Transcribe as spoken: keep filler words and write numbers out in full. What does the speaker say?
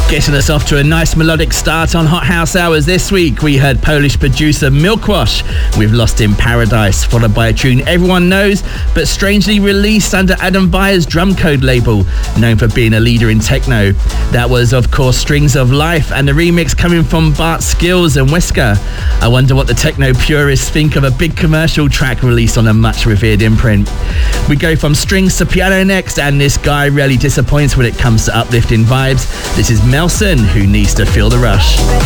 Getting us off to a nice melodic start on Hot House Hours this week, we heard Polish producer Milkwash with Lost in Paradise, followed by a tune everyone knows, but strangely released under Adam Beyer's Drumcode label, known for being a leader in techno. That was, of course, Strings of Life, and the remix coming from Bart Skills and Wesker. I wonder what the techno purists think of a big commercial track released on a much revered imprint. We go from strings to piano next, and this guy rarely disappoints when it comes to uplifting vibes. This is Melson, Who Needs to Feel the Rush.